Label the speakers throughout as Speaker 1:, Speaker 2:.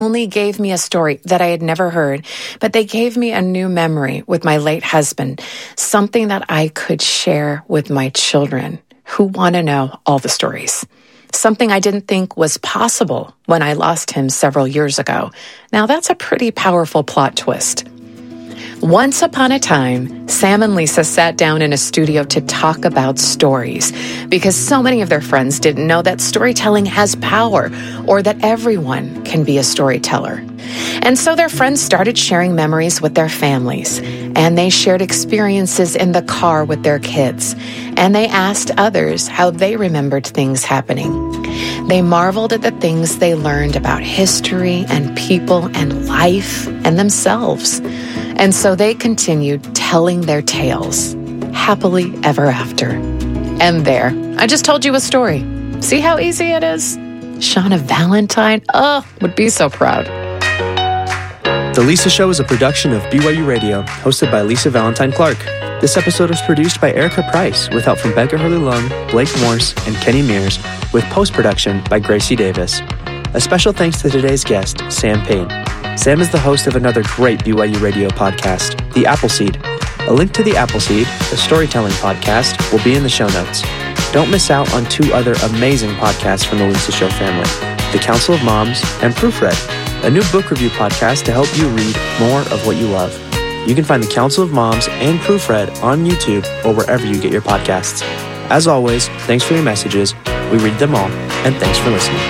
Speaker 1: only gave me a story that I had never heard, but they gave me a new memory with my late husband, something that I could share with my children who want to know all the stories. Something I didn't think was possible when I lost him several years ago. Now that's a pretty powerful plot twist. Once upon a time, Sam and Lisa sat down in a studio to talk about stories because so many of their friends didn't know that storytelling has power or that everyone can be a storyteller. And so their friends started sharing memories with their families, and they shared experiences in the car with their kids, and they asked others how they remembered things happening. They marveled at the things they learned about history and people and life and themselves. And so they continued telling their tales, happily ever after. And there, I just told you a story. See how easy it is? Shauna Valentine, would be so proud.
Speaker 2: The Lisa Show is a production of BYU Radio, hosted by Lisa Valentine Clark. This episode was produced by Erica Price, with help from Becca Hurley-Lung, Blake Morse, and Kenny Mears, with post-production by Gracie Davis. A special thanks to today's guest, Sam Payne. Sam is the host of another great BYU Radio podcast, The Appleseed. A link to The Appleseed, a storytelling podcast, will be in the show notes. Don't miss out on two other amazing podcasts from the Lisa Show family, The Council of Moms and Proofread, a new book review podcast to help you read more of what you love. You can find The Council of Moms and Proofread on YouTube or wherever you get your podcasts. As always, thanks for your messages. We read them all, and thanks for listening.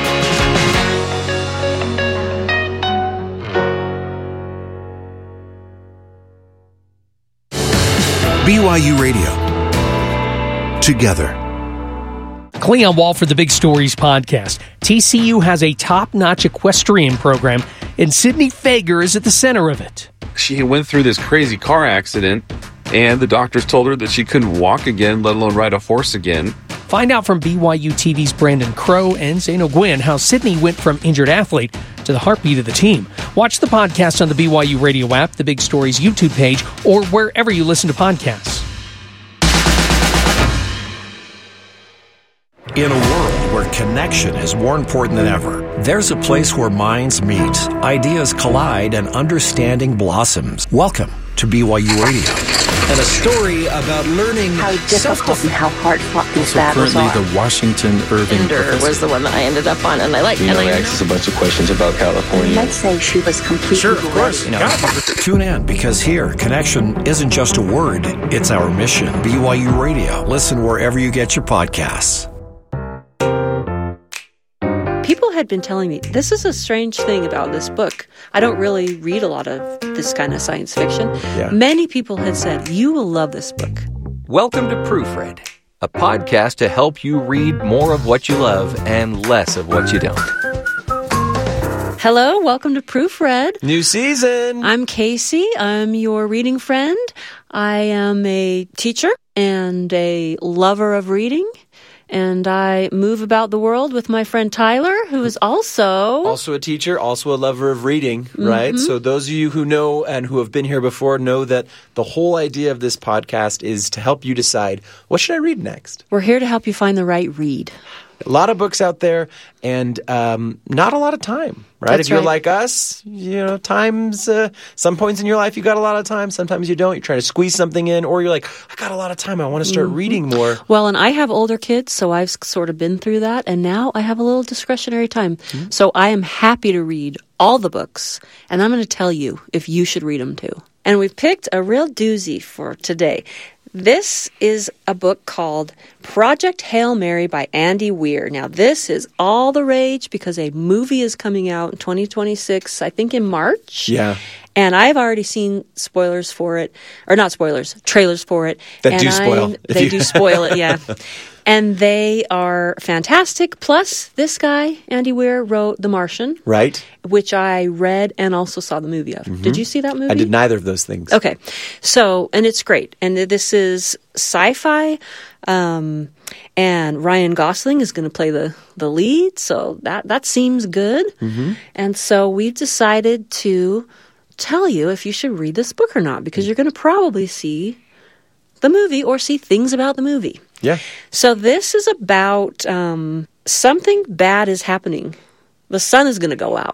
Speaker 3: BYU Radio. Together.
Speaker 4: Cleon Wall for the Big Stories podcast. TCU has a top-notch equestrian program, and Sydney Fager is at the center of it.
Speaker 5: She went through this crazy car accident, and the doctors told her that she couldn't walk again, let alone ride a horse again.
Speaker 4: Find out from BYU TV's Brandon Crow and Zane O'Gwyn how Sydney went from injured athlete to the heartbeat of the team. Watch the podcast on the BYU Radio app, the Big Stories YouTube page, or wherever you listen to podcasts.
Speaker 6: In a world where connection is more important than ever, there's a place where minds meet, ideas collide, and understanding blossoms. Welcome to BYU Radio.
Speaker 7: And a story about learning
Speaker 8: how difficult and how hard-fought these battles are.
Speaker 9: Currently, the Washington Irving
Speaker 8: Ender was the one that I ended up on, and I like.
Speaker 9: You know, I asked us a bunch of questions about California.
Speaker 8: Let's say she was completely
Speaker 6: Sure, of course. Tune in, because here, connection isn't just a word, it's our mission. BYU Radio. Listen wherever you get your podcasts.
Speaker 10: People had been telling me, this is a strange thing about this book. I don't really read a lot of this kind of science fiction.
Speaker 6: Yeah.
Speaker 10: Many people had said, you will love this book.
Speaker 11: Welcome to Proofread, a podcast to help you read more of what you love and less of what you don't.
Speaker 10: Hello, welcome to Proofread.
Speaker 7: New season.
Speaker 10: I'm Casey. I'm your reading friend. I am a teacher and a lover of reading. And I move about the world with my friend Tyler, who is also
Speaker 7: a teacher, also a lover of reading, right? So those of you who know and who have been here before know that the whole idea of this podcast is to help you decide, what should I read next?
Speaker 10: We're here to help you find the right read.
Speaker 7: A lot of books out there and not a lot of time, right?
Speaker 10: That's
Speaker 7: if you're
Speaker 10: right.
Speaker 7: like us, times, some points in your life you got a lot of time, sometimes you don't. You're trying to squeeze something in, or you're like, I got a lot of time, I want to start reading more.
Speaker 10: Well, and I have older kids, so I've sort of been through that, and now I have a little discretionary time. So I am happy to read all the books, and I'm going to tell you if you should read them too. And we've picked a real doozy for today. This is a book called Project Hail Mary by Andy Weir. Now, this is all the rage because a movie is coming out in 2026, I think in March.
Speaker 7: Yeah.
Speaker 10: And I've already seen spoilers for it, or not spoilers, trailers for it.
Speaker 7: That do spoil.
Speaker 10: They do spoil it, yeah. And they are fantastic. Plus, this guy, Andy Weir, wrote The Martian.
Speaker 7: Right.
Speaker 10: Which I read and also saw the movie of. Did you see that movie?
Speaker 7: I did neither of those things.
Speaker 10: Okay. So, and it's great. And this is sci-fi. And Ryan Gosling is going to play the lead. So that seems good. And so we've decided to tell you if you should read this book or not, because you're going to probably see the movie or see things about the movie.
Speaker 7: Yeah.
Speaker 10: So this is about something bad is happening. The sun is going to go out.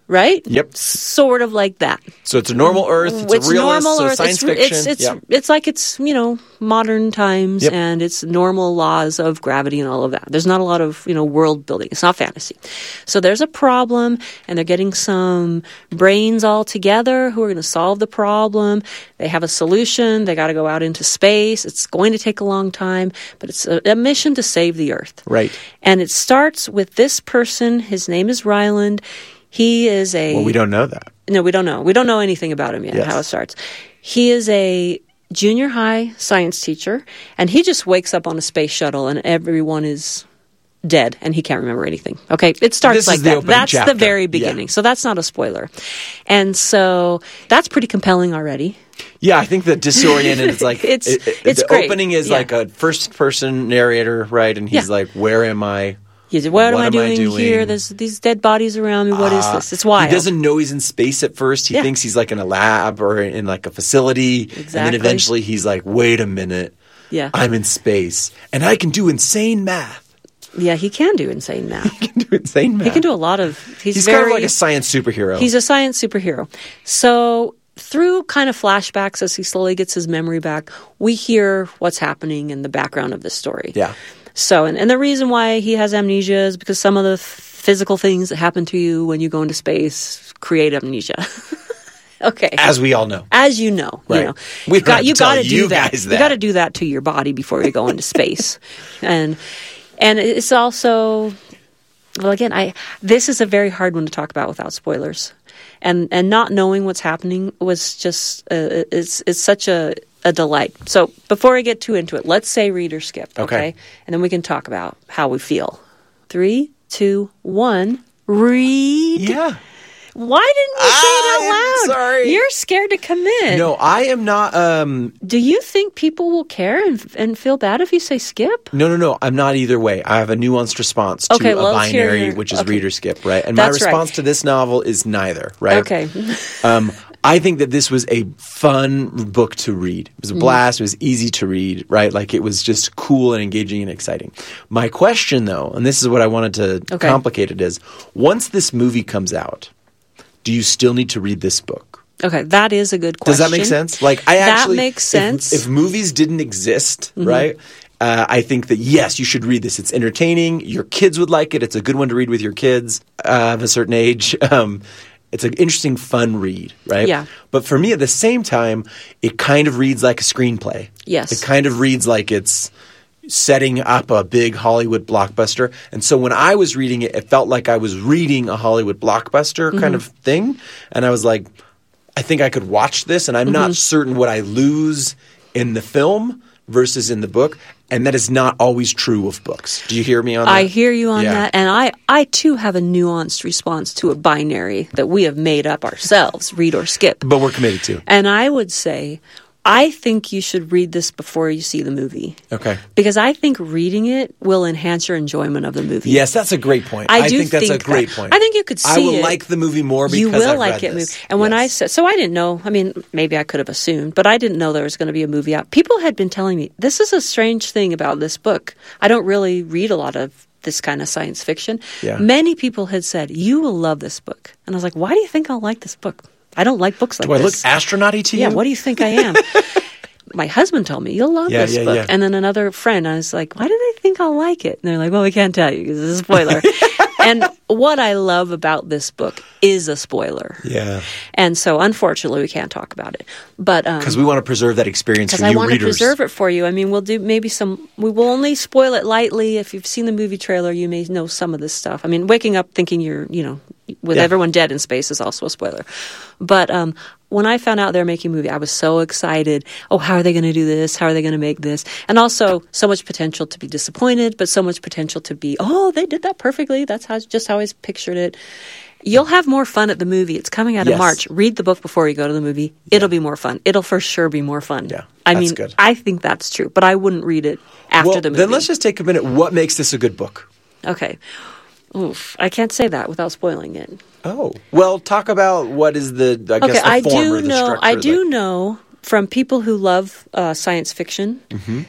Speaker 10: right?
Speaker 7: Yep.
Speaker 10: Sort of like that.
Speaker 7: So it's a normal Earth. It's a realist.
Speaker 10: Normal
Speaker 7: So
Speaker 10: Earth.
Speaker 7: science fiction.
Speaker 10: It's like it's modern times, and it's normal laws of gravity and all of that. There's not a lot of world building. It's not fantasy. So there's a problem, and they're getting some brains all together who are going to solve the problem. They have a solution. They got to go out into space. It's going to take a long time, but it's a mission to save the Earth.
Speaker 7: Right.
Speaker 10: And it starts with this person. His name is Ryland. He is
Speaker 7: Well, we don't know that.
Speaker 10: No, we don't know. We don't know anything about him yet, how it starts. He is a junior high science teacher, and he just wakes up on a space shuttle, and everyone is dead, and he can't remember anything. Okay, it starts like that. That's the very beginning. So that's not a spoiler. And so that's pretty compelling already.
Speaker 7: Yeah, I think the disoriented is like
Speaker 10: it's
Speaker 7: the
Speaker 10: great.
Speaker 7: opening is like a first-person narrator, right? And he's like, "Where am I?
Speaker 10: What am I doing here? There's these dead bodies around me. What is this? It's wild."
Speaker 7: He doesn't know he's in space at first. He thinks he's like in a lab or in like a facility.
Speaker 10: Exactly.
Speaker 7: And then eventually he's like, wait a minute.
Speaker 10: Yeah.
Speaker 7: I'm in space. And I can do insane math.
Speaker 10: Yeah, he can do insane math.
Speaker 7: He can do insane math.
Speaker 10: He can do a lot of...
Speaker 7: He's kind of like a science superhero.
Speaker 10: He's a science superhero. So through kind of flashbacks as he slowly gets his memory back, we hear what's happening in the background of this story.
Speaker 7: Yeah.
Speaker 10: So, and the reason why he has amnesia is because some of the physical things that happen to you when you go into space create amnesia. Okay.
Speaker 7: As we all know.
Speaker 10: As you know.
Speaker 7: Right.
Speaker 10: You got to do that.
Speaker 7: Guys
Speaker 10: You got to do that to your body before you go into space. And it's also, well, again, this is a very hard one to talk about without spoilers. And not knowing what's happening was just, it's such a delight. So before I get too into it, let's say read or skip. Okay. And then we can talk about how we feel. 3, 2, 1. Read.
Speaker 7: Yeah.
Speaker 10: Why didn't you say it out loud?
Speaker 7: Sorry.
Speaker 10: You're scared to commit.
Speaker 7: No, I am not.
Speaker 10: Do you think people will care and feel bad if you say skip?
Speaker 7: No. I'm not either way. I have a nuanced response to a binary, which is read or skip, right? And my response to this novel is neither, right?
Speaker 10: Okay.
Speaker 7: I think that this was a fun book to read. It was a blast. It was easy to read, right? Like it was just cool and engaging and exciting. My question, though, and this is what I wanted to complicate it, is once this movie comes out, do you still need to read this book?
Speaker 10: Okay, that is a good question.
Speaker 7: Does that make sense? Like, that
Speaker 10: makes sense.
Speaker 7: If movies didn't exist, right? I think that yes, you should read this. It's entertaining. Your kids would like it. It's a good one to read with your kids of a certain age. It's an interesting, fun read, right?
Speaker 10: Yeah.
Speaker 7: But for me, at the same time, it kind of reads like a screenplay.
Speaker 10: Yes.
Speaker 7: It kind of reads like it's setting up a big Hollywood blockbuster. And so when I was reading it, it felt like I was reading a Hollywood blockbuster kind of thing. And I was like, I think I could watch this, and I'm not certain what I lose in the film versus in the book. And that is not always true of books. Do you hear me on that?
Speaker 10: I hear you on that. And I too have a nuanced response to a binary that we have made up ourselves, read or skip.
Speaker 7: But we're committed to.
Speaker 10: And I would say, I think you should read this before you see the movie.
Speaker 7: Okay.
Speaker 10: Because I think reading it will enhance your enjoyment of the movie.
Speaker 7: Yes, that's a great point.
Speaker 10: I
Speaker 7: think that's a great point.
Speaker 10: I think you could see it.
Speaker 7: I will like the movie more because
Speaker 10: you will
Speaker 7: I've
Speaker 10: like
Speaker 7: read
Speaker 10: it.
Speaker 7: this.
Speaker 10: And when I said, so I didn't know, I mean, maybe I could have assumed, but I didn't know there was going to be a movie out. People had been telling me, this is a strange thing about this book. I don't really read a lot of this kind of science fiction.
Speaker 7: Yeah.
Speaker 10: Many people had said, you will love this book. And I was like, why do you think I'll like this book? I don't like books like this.
Speaker 7: Do I look astronaut-y to you?
Speaker 10: Yeah, what do you think I am? My husband told me, you'll love this book.
Speaker 7: Yeah.
Speaker 10: And then another friend, I was like, why do they think I'll like it? And they're like, well, we can't tell you because it's a spoiler. And what I love about this book is a spoiler.
Speaker 7: Yeah.
Speaker 10: And so, unfortunately, we can't talk about it. But
Speaker 7: because we want to preserve that experience for you
Speaker 10: readers. Because I want to preserve it for you. I mean, we'll do maybe we will only spoil it lightly. If you've seen the movie trailer, you may know some of this stuff. I mean, waking up thinking you're, with everyone dead in space is also a spoiler. But when I found out they were making a movie, I was so excited. Oh, how are they going to do this? How are they going to make this? And also so much potential to be disappointed, but so much potential to be, oh, they did that perfectly. That's just how I pictured it. You'll have more fun at the movie. It's coming out in March. Read the book before you go to the movie. It'll be more fun. It'll for sure be more fun.
Speaker 7: Yeah,
Speaker 10: good. I think that's true, but I wouldn't read it after the movie.
Speaker 7: Then let's just take a minute. What makes this a good book?
Speaker 10: Okay. Oof, I can't say that without spoiling it.
Speaker 7: Oh. Well, talk about what is the form or the structure.
Speaker 10: I do know from people who love science fiction,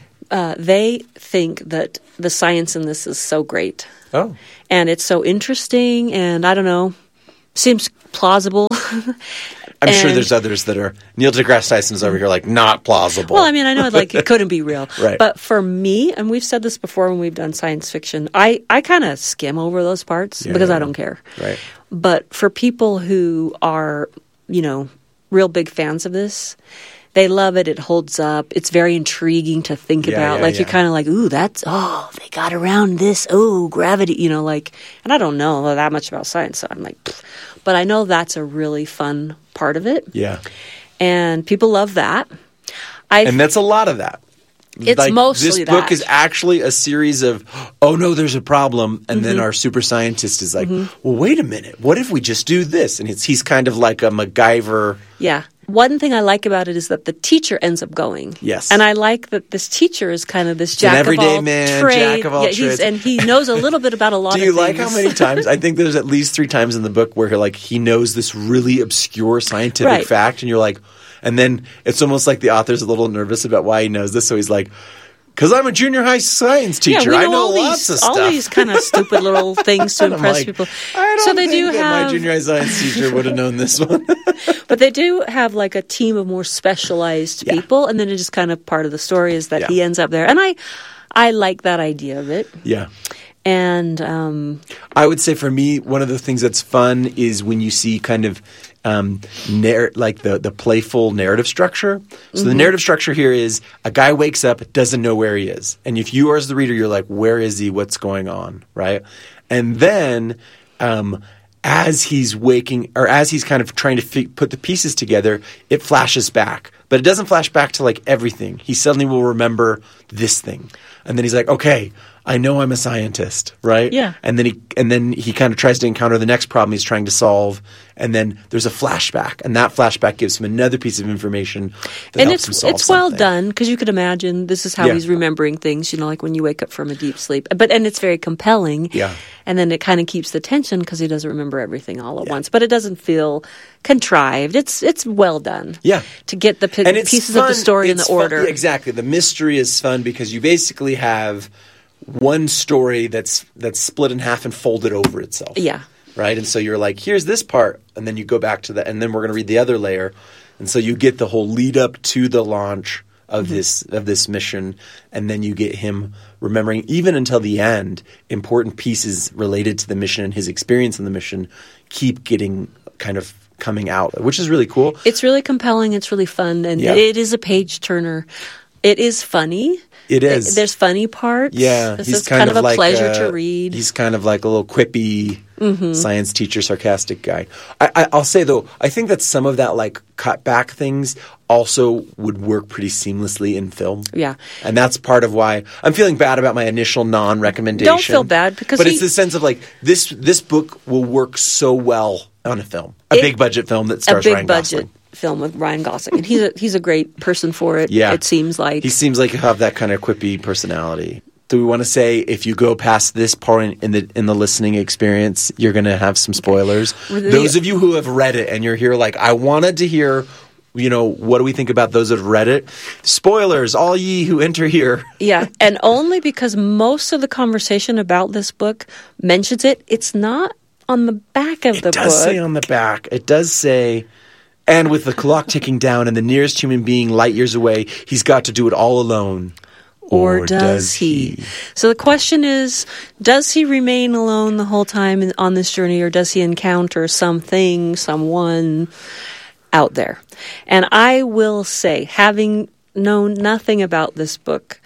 Speaker 10: they think that the science in this is so great.
Speaker 7: Oh.
Speaker 10: And it's so interesting and, I don't know, seems plausible.
Speaker 7: I'm sure there's others that are. Neil deGrasse Tyson's over here like, not plausible.
Speaker 10: Well, I mean, I know like it couldn't be real.
Speaker 7: Right.
Speaker 10: But for me, and we've said this before when we've done science fiction, I kind of skim over those parts because I don't care.
Speaker 7: Right.
Speaker 10: But for people who are, real big fans of this, they love it. It holds up. It's very intriguing to think about. You're kind of like, ooh, they got around this. Oh, gravity, and I don't know that much about science. So I'm like, pfft. But I know that's a really fun part of it.
Speaker 7: Yeah.
Speaker 10: And people love that.
Speaker 7: And that's a lot of that.
Speaker 10: It's mostly
Speaker 7: this book is actually a series of, oh no, there's a problem, and then our super scientist is like, well, wait a minute, what if we just do this? And he's kind of like a MacGyver.
Speaker 10: Yeah. One thing I like about it is that the teacher ends up going.
Speaker 7: Yes.
Speaker 10: And I like that this teacher is kind of this
Speaker 7: jack of all trades. Jack of all trades.
Speaker 10: And he knows a little bit about a lot of things.
Speaker 7: Do you like how many times? I think there's at least 3 times in the book where he knows this really obscure scientific fact, and you're like, and then it's almost like the author's a little nervous about why he knows this, so he's like, because I'm a junior high science teacher. I know lots of stuff.
Speaker 10: All these kind of stupid little things to impress people.
Speaker 7: I don't think that my junior high science teacher would have known this one.
Speaker 10: But they do have like a team of more specialized people, and then it just kind of part of the story is that he ends up there. And I like that idea of it.
Speaker 7: Yeah.
Speaker 10: And
Speaker 7: I would say for me, one of the things that's fun is when you see kind of the playful narrative structure. So the narrative structure here is a guy wakes up, doesn't know where he is. And if you are as the reader, you're like, where is he? What's going on? Right? And then as he's waking, or as he's kind of trying to put the pieces together, it flashes back. But it doesn't flash back to like everything. He suddenly will remember this thing. And then he's like, okay, I know I'm a scientist, right?
Speaker 10: Yeah.
Speaker 7: And then he kind of tries to encounter the next problem he's trying to solve, and then there's a flashback, and that flashback gives him another piece of information that helps him solve
Speaker 10: it's
Speaker 7: something.
Speaker 10: well done because you could imagine this is how he's remembering things, like when you wake up from a deep sleep. And it's very compelling.
Speaker 7: Yeah.
Speaker 10: And then it kind of keeps the tension because he doesn't remember everything all at once, but it doesn't feel contrived. It's well done.
Speaker 7: Yeah.
Speaker 10: To get the pieces of the story in the order.
Speaker 7: Yeah, exactly. The mystery is fun because you basically have one story that's split in half and folded over itself.
Speaker 10: Yeah.
Speaker 7: Right? And so you're like, here's this part, and then you go back to that, and then we're going to read the other layer. And so you get the whole lead up to the launch of this mission, and then you get him remembering, even until the end, important pieces related to the mission and his experience in the mission keep getting kind of coming out, which is really cool.
Speaker 10: It's really compelling. It's really fun, and it is a page turner. It is funny.
Speaker 7: It is.
Speaker 10: There's funny parts.
Speaker 7: Yeah.
Speaker 10: He's kind of a pleasure to read.
Speaker 7: He's kind of like a little quippy science teacher, sarcastic guy. I'll say, though, I think that some of that like cut back things also would work pretty seamlessly in film.
Speaker 10: Yeah.
Speaker 7: And that's part of why I'm feeling bad about my initial non-recommendation.
Speaker 10: Don't feel bad because
Speaker 7: it's the sense of like this book will work so well on a film. A big budget film that stars Ryan Gosling.
Speaker 10: Film with Ryan Gosling, and he's a great person for it.
Speaker 7: Yeah.
Speaker 10: It seems like
Speaker 7: he seems like he'll have that kind of quippy personality. Do we want to say if you go past this part in the listening experience, you're going to have some spoilers? Those of you who have read it and you're here like, I wanted to hear, what do we think about those that have read it? Spoilers, all ye who enter here.
Speaker 10: Yeah, and only because most of the conversation about this book mentions it. It's not on the back of the book.
Speaker 7: It does say on the back. It does say, and with the clock ticking down and the nearest human being light years away, he's got to do it all alone.
Speaker 10: Or does he? So the question is, does he remain alone the whole time on this journey, or does he encounter something, someone out there? And I will say, having known nothing about this book,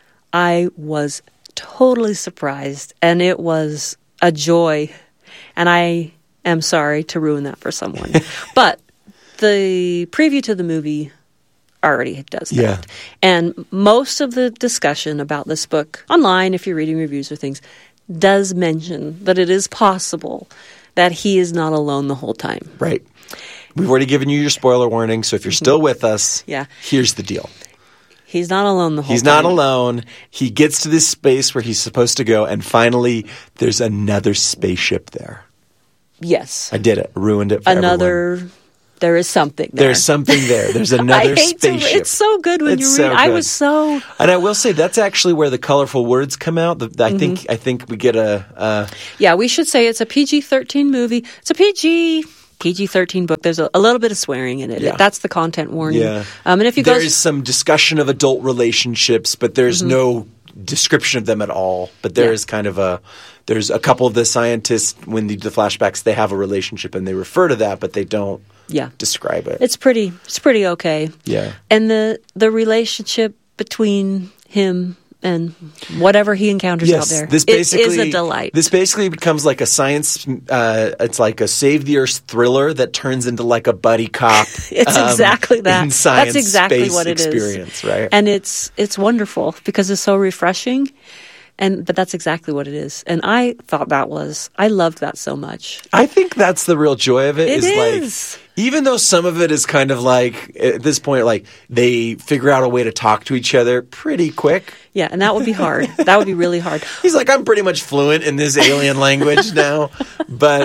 Speaker 10: I was totally surprised, and it was a joy. And I am sorry to ruin that for someone. But the preview to the movie already does that.
Speaker 7: Yeah.
Speaker 10: And most of the discussion about this book online, if you're reading reviews or things, does mention that it is possible that he is not alone the whole time.
Speaker 7: Right. We've already given you your spoiler warning, so if you're still with us, here's the deal.
Speaker 10: He's not alone the whole time.
Speaker 7: He's not alone. He gets to this space where he's supposed to go, and finally there's another spaceship there.
Speaker 10: Yes.
Speaker 7: I did it. Ruined it for everyone.
Speaker 10: there is something there.
Speaker 7: There's something there. There's another spaceship.
Speaker 10: It's so good when you read.
Speaker 7: So
Speaker 10: I
Speaker 7: good.
Speaker 10: was so.
Speaker 7: And I will say that's actually where the colorful words come out. I think we get a.
Speaker 10: Yeah, we should say it's a PG-13 movie. It's a PG-13 book. There's a little bit of swearing in it.
Speaker 7: Yeah.
Speaker 10: That's the content warning.
Speaker 7: Yeah.
Speaker 10: And if you
Speaker 7: there is some discussion of adult relationships, but there's no description of them at all. But there is kind of there's a couple of the scientists, when the flashbacks, they have a relationship and they refer to that, but they don't describe it.
Speaker 10: It's pretty okay.
Speaker 7: Yeah.
Speaker 10: And the relationship between him and whatever he encounters out there, it is a delight.
Speaker 7: This basically becomes like a science, it's like a Save the Earth thriller that turns into like a buddy cop.
Speaker 10: It's exactly that.
Speaker 7: In science,
Speaker 10: that's exactly
Speaker 7: space
Speaker 10: what it
Speaker 7: experience, right?
Speaker 10: And it's wonderful because it's so refreshing. But that's exactly what it is. And I thought I loved that so much.
Speaker 7: I think that's the real joy of it.
Speaker 10: It
Speaker 7: is. Like, even though some of it is kind of like, at this point, like they figure out a way to talk to each other pretty quick.
Speaker 10: Yeah, and that would be hard. That would be really hard.
Speaker 7: He's like, I'm pretty much fluent in this alien language now. But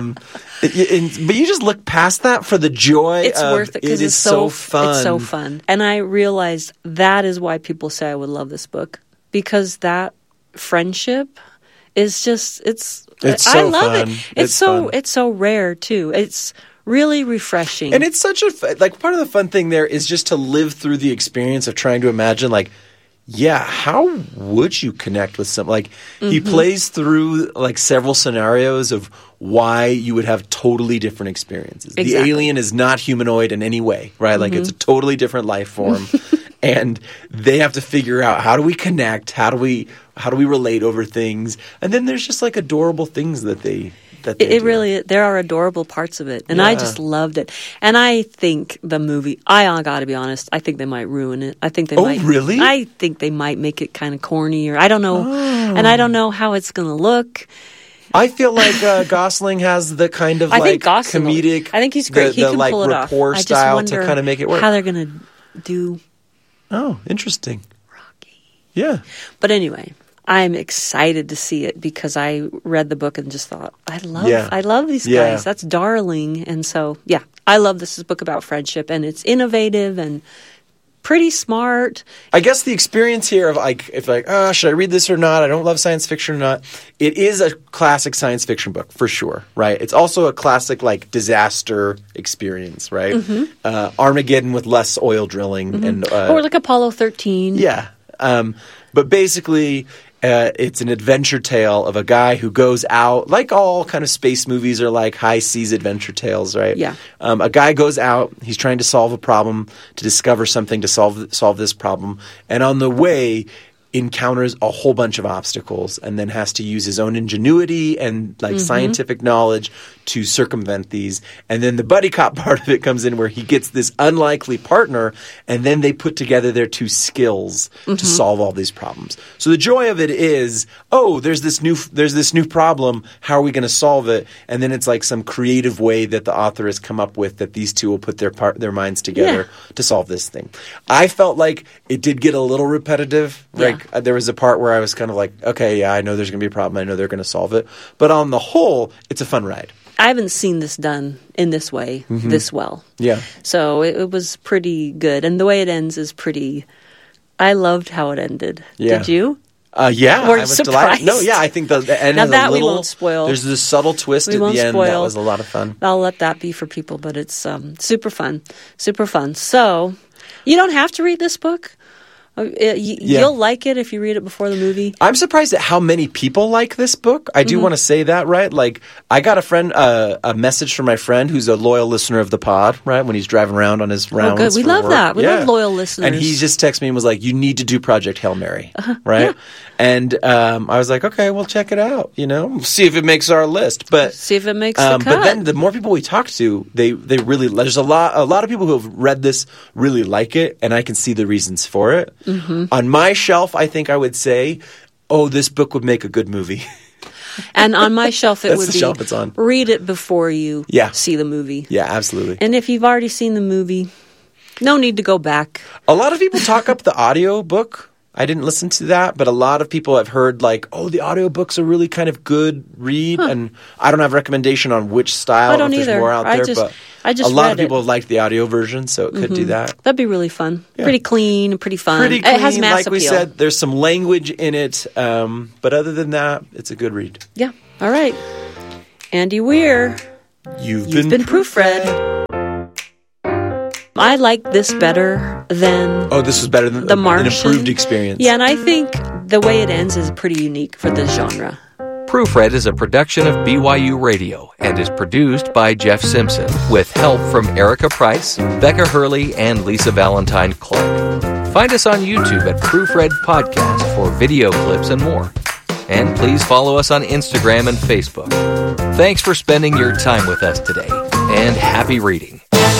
Speaker 7: you just look past that for the joy.
Speaker 10: It's worth it because
Speaker 7: it's so fun.
Speaker 10: It's so fun. And I realized that is why people say I would love this book, because that friendship is just I love
Speaker 7: fun.
Speaker 10: it. It's so rare too. It's really refreshing.
Speaker 7: And it's such part of the fun thing there is just to live through the experience of trying to imagine, like, how would you connect with someone? Like, he plays through like several scenarios of why you would have totally different experiences.
Speaker 10: Exactly.
Speaker 7: The alien is not humanoid in any way, right? Like, it's a totally different life form. And they have to figure out, how do we connect? How do we relate over things? And then there's just like adorable things that they do.
Speaker 10: Really, there are adorable parts of it. And I just loved it. And I think the movie, I gotta be honest, I think they might ruin it. I think they might.
Speaker 7: Oh, really?
Speaker 10: I think they might make it kind of corny, or I don't know. And I don't know how it's gonna look.
Speaker 7: I feel like Gosling has the kind of comedic.
Speaker 10: I think he's great. He can
Speaker 7: like
Speaker 10: pull it off.
Speaker 7: rapport
Speaker 10: I just
Speaker 7: style
Speaker 10: wonder
Speaker 7: to kind of make it work.
Speaker 10: how they're gonna do.
Speaker 7: Oh, interesting.
Speaker 10: Rocky.
Speaker 7: Yeah.
Speaker 10: But anyway, I'm excited to see it because I read the book and just thought, I love these guys. That's darling. And so, I love this book about friendship, and it's innovative and pretty smart.
Speaker 7: I guess the experience here of should I read this or not? I don't love science fiction or not. It is a classic science fiction book for sure, right? It's also a classic like disaster experience, right? Armageddon with less oil drilling and
Speaker 10: or like Apollo 13.
Speaker 7: Yeah, but basically. It's an adventure tale of a guy who goes out, like all kind of space movies are like high seas adventure tales, right?
Speaker 10: Yeah.
Speaker 7: A guy goes out, he's trying to solve a problem, to discover something to solve this problem, and on the way encounters a whole bunch of obstacles and then has to use his own ingenuity and like scientific knowledge to circumvent these. And then the buddy cop part of it comes in where he gets this unlikely partner, and then they put together their two skills to solve all these problems. So the joy of it is, there's this new problem. How are we going to solve it? And then it's like some creative way that the author has come up with that these two will put their minds together to solve this thing. I felt like it did get a little repetitive. Like there was a part where I was kind of like, okay, I know there's going to be a problem. I know they're going to solve it. But on the whole, it's a fun ride.
Speaker 10: I haven't seen this done in this way, this well.
Speaker 7: Yeah.
Speaker 10: So it was pretty good. And the way it ends is pretty... I loved how it ended.
Speaker 7: Yeah.
Speaker 10: Did you?
Speaker 7: Yeah.
Speaker 10: Were
Speaker 7: I was
Speaker 10: surprised?
Speaker 7: delighted. No, yeah, I think the end
Speaker 10: now
Speaker 7: is
Speaker 10: that
Speaker 7: a little...
Speaker 10: we won't spoil.
Speaker 7: There's this subtle twist at the end that was a lot of fun.
Speaker 10: I'll let that be for people, but it's super fun. Super fun. So you don't have to read this book. You'll like it if you read it before the movie.
Speaker 7: I'm surprised at how many people like this book. I do want to say that, right? Like, I got a message from my friend who's a loyal listener of the pod, right? When he's driving around on his rounds.
Speaker 10: Oh, good. We love that. We love loyal listeners.
Speaker 7: And he just texted me and was like, "You need to do Project Hail Mary," right? Yeah. And I was like, "Okay, we'll check it out. See if it makes our list." But
Speaker 10: see if it makes the cut.
Speaker 7: But then the more people we talk to, they really there's a lot of people who have read this really like it, and I can see the reasons for it. On my shelf, I think I would say, this book would make a good movie.
Speaker 10: And on my shelf, it would be,
Speaker 7: shelf it's on.
Speaker 10: Read it before you see the movie.
Speaker 7: Yeah, absolutely.
Speaker 10: And if you've already seen the movie, no need to go back.
Speaker 7: A lot of people talk up the audio book. I didn't listen to that, but a lot of people have heard like, oh, the audiobooks are really kind of good read. And I don't have a recommendation on which style.
Speaker 10: I don't
Speaker 7: if
Speaker 10: either.
Speaker 7: There's more out there, but a lot of people have liked the audio version, so it could do that.
Speaker 10: That'd be really fun. Yeah. Pretty clean, pretty fun.
Speaker 7: Pretty clean,
Speaker 10: it has mass
Speaker 7: like
Speaker 10: appeal.
Speaker 7: we said. There's some language in it, but other than that, it's a good read.
Speaker 10: Yeah. All right. Andy Weir,
Speaker 7: you've
Speaker 10: been proofread. I like this better than...
Speaker 7: Oh, this is better than
Speaker 10: The Martian.
Speaker 7: An improved experience.
Speaker 10: Yeah, and I think the way it ends is pretty unique for this genre.
Speaker 11: Proofread is a production of BYU Radio and is produced by Jeff Simpson with help from Erica Price, Becca Hurley, and Lisa Valentine Clark. Find us on YouTube at Proofread Podcast for video clips and more. And please follow us on Instagram and Facebook. Thanks for spending your time with us today, and happy reading.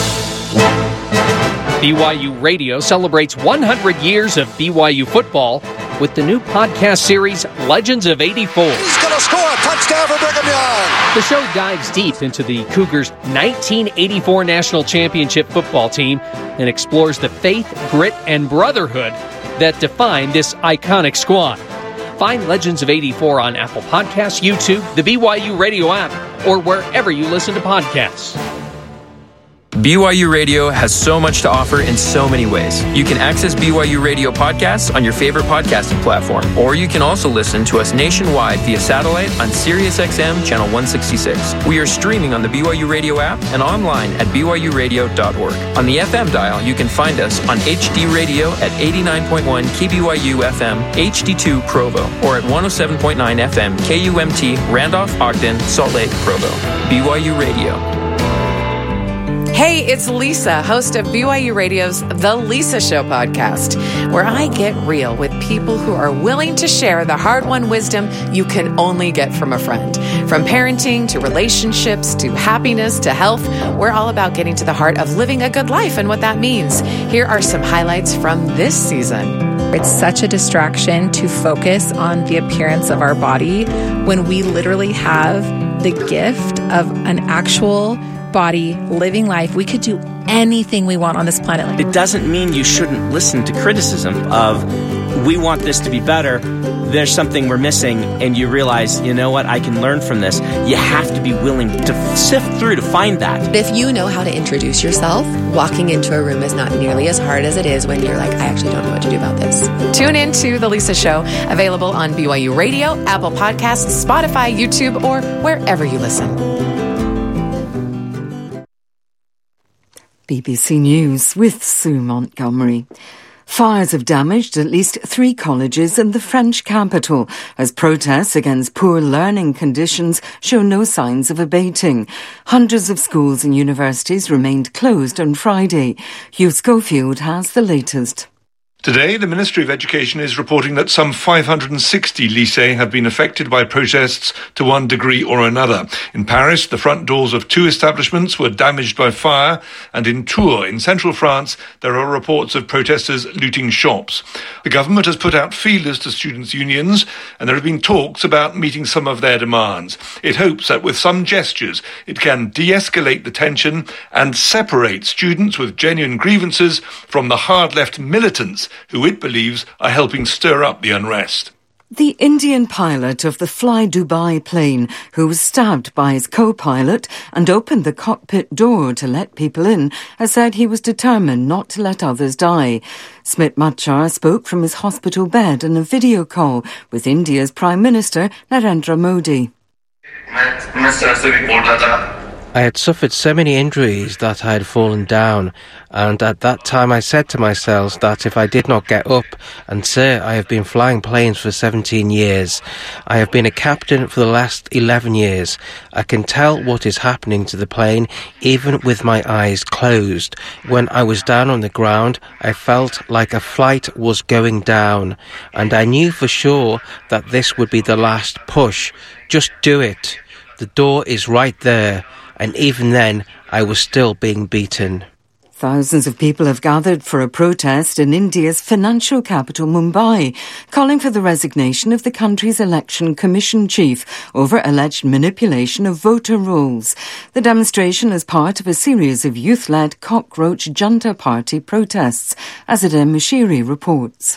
Speaker 4: BYU Radio celebrates 100 years of BYU football with the new podcast series, Legends of '84.
Speaker 12: He's going to score a touchdown for Brigham Young.
Speaker 4: The show dives deep into the Cougars' 1984 National Championship football team and explores the faith, grit, and brotherhood that define this iconic squad. Find Legends of '84 on Apple Podcasts, YouTube, the BYU Radio app, or wherever you listen to podcasts.
Speaker 13: BYU Radio has so much to offer in so many ways. You can access BYU Radio podcasts on your favorite podcasting platform, or you can also listen to us nationwide via satellite on SiriusXM Channel 166. We are streaming on the BYU Radio app and online at byuradio.org. On the FM dial, you can find us on HD Radio at 89.1 KBYU FM, HD2 Provo, or at 107.9 FM KUMT Randolph, Ogden, Salt Lake, Provo. BYU Radio.
Speaker 1: Hey, it's Lisa, host of BYU Radio's The Lisa Show podcast, where I get real with people who are willing to share the hard-won wisdom you can only get from a friend. From parenting to relationships to happiness to health, we're all about getting to the heart of living a good life and what that means. Here are some highlights from this season.
Speaker 14: It's such a distraction to focus on the appearance of our body when we literally have the gift of an actual body, living life. We could do anything we want on this planet.
Speaker 15: It doesn't mean you shouldn't listen to criticism of, we want this to be better, there's something we're missing, and you realize, you know what, I can learn from this. You have to be willing to sift through to find that.
Speaker 16: If you know how to introduce yourself, walking into a room is not nearly as hard as it is when you're like, I actually don't know what to do about this.
Speaker 1: Tune in to The Lisa Show, available on BYU Radio, Apple Podcasts, Spotify, YouTube, or wherever you listen.
Speaker 17: BBC News with Sue Montgomery. Fires have damaged at least 3 colleges in the French capital as protests against poor learning conditions show no signs of abating. Hundreds of schools and universities remained closed on Friday. Hugh Schofield has the latest.
Speaker 18: Today, the Ministry of Education is reporting that some 560 lycées have been affected by protests to one degree or another. In Paris, the front doors of 2 establishments were damaged by fire, and in Tours, in central France, there are reports of protesters looting shops. The government has put out feelers to students' unions, and there have been talks about meeting some of their demands. It hopes that with some gestures, it can de-escalate the tension and separate students with genuine grievances from the hard-left militants who it believes are helping stir up the unrest.
Speaker 17: The Indian pilot of the Fly Dubai plane, who was stabbed by his co-pilot and opened the cockpit door to let people in, has said he was determined not to let others die. Smit Machar spoke from his hospital bed in a video call with India's Prime Minister Narendra Modi.
Speaker 19: I had suffered so many injuries that I had fallen down, and at that time I said to myself that if I did not get up, and sir, I have been flying planes for 17 years. I have been a captain for the last 11 years. I can tell what is happening to the plane even with my eyes closed. When I was down on the ground, I felt like a flight was going down, and I knew for sure that this would be the last push. Just do it. The door is right there. And even then, I was still being beaten.
Speaker 17: Thousands of people have gathered for a protest in India's financial capital, Mumbai, calling for the resignation of the country's election commission chief over alleged manipulation of voter rolls. The demonstration is part of a series of youth-led cockroach junta party protests, as Azadeh Mashiri reports.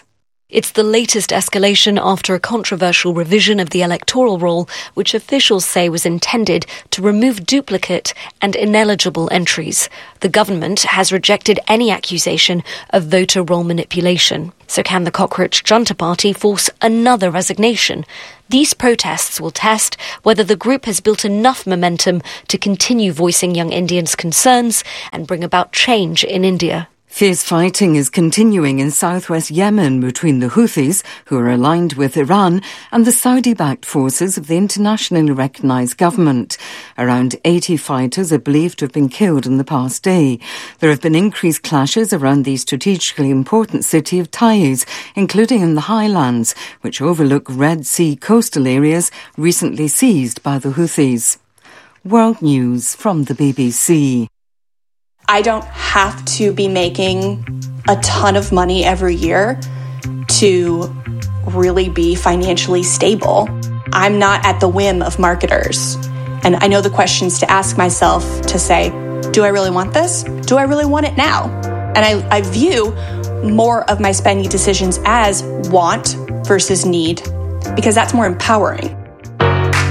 Speaker 20: It's the latest escalation after a controversial revision of the electoral roll, which officials say was intended to remove duplicate and ineligible entries. The government has rejected any accusation of voter roll manipulation. So can the Cockroach Junta Party force another resignation? These protests will test whether the group has built enough momentum to continue voicing young Indians' concerns and bring about change in India.
Speaker 17: Fierce fighting is continuing in southwest Yemen between the Houthis, who are aligned with Iran, and the Saudi-backed forces of the internationally recognized government. Around 80 fighters are believed to have been killed in the past day. There have been increased clashes around the strategically important city of Taiz, including in the highlands, which overlook Red Sea coastal areas recently seized by the Houthis. World News from the BBC.
Speaker 21: I don't have to be making a ton of money every year to really be financially stable. I'm not at the whim of marketers. And I know the questions to ask myself to say, do I really want this? Do I really want it now? And I view more of my spending decisions as want versus need, because that's more empowering.